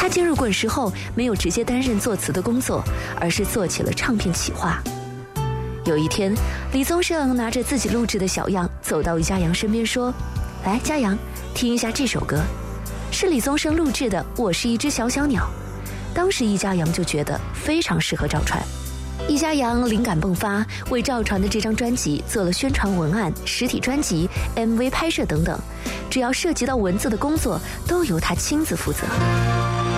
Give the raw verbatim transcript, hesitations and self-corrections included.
他进入滚石后，没有直接担任作词的工作，而是做起了唱片企划。有一天，李宗盛拿着自己录制的小样走到于家扬身边说：“来，家扬，听一下这首歌，是李宗盛录制的《我是一只小小鸟》。”当时易家扬就觉得非常适合赵传。易家扬灵感迸发，为赵传的这张专辑做了宣传文案、实体专辑、M V 拍摄等等，只要涉及到文字的工作，都由他亲自负责。